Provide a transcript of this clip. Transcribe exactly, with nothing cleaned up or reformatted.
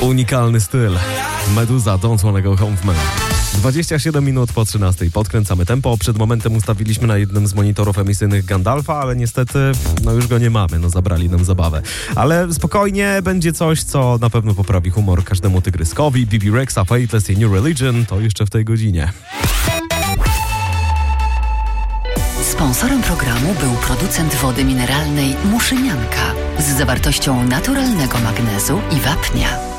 Unikalny styl. Meduza, Don't Wanna Go Home Man. dwadzieścia siedem minut po trzynastej. Podkręcamy tempo. Przed momentem ustawiliśmy na jednym z monitorów emisyjnych Gandalfa, ale niestety no już go nie mamy. No zabrali nam zabawę. Ale spokojnie, będzie coś, co na pewno poprawi humor każdemu tygryskowi. B B Rexa, Faithless i New Religion to jeszcze w tej godzinie. Sponsorem programu był producent wody mineralnej Muszynianka z zawartością naturalnego magnezu i wapnia.